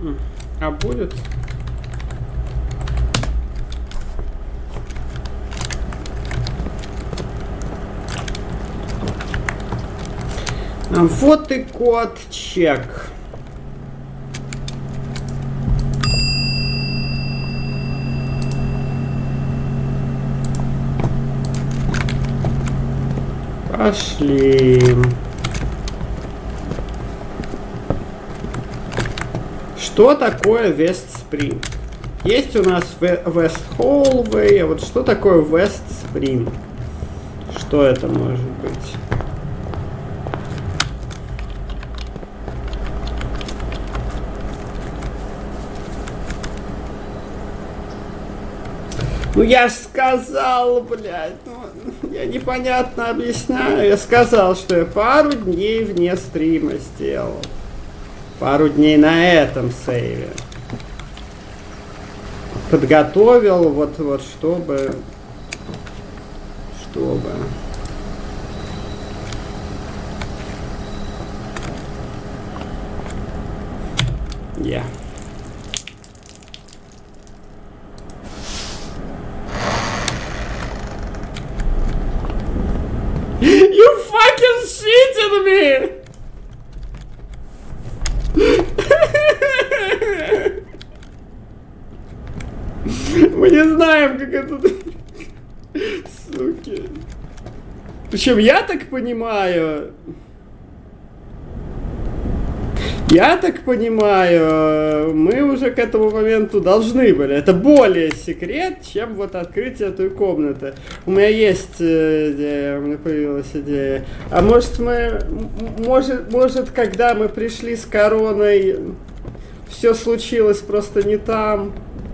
А будет? Вот и код чек. Пошли. Что такое West Spring? Есть у нас West Hallway, а вот что такое West Spring? Что это может быть? Ну я ж сказал, блядь, ну, я непонятно объясняю. Я сказал, что я пару дней вне стрима сделал. Пару дней на этом сейве. Подготовил, вот, чтобы... Yeah. You fucking cheated me! Мы не знаем, как это... Суки. Причем я так понимаю... мы уже к этому моменту должны были. Это более секрет, чем вот открытие той комнаты. У меня есть идея, у меня появилась идея. А может когда мы пришли с короной, все случилось просто не там.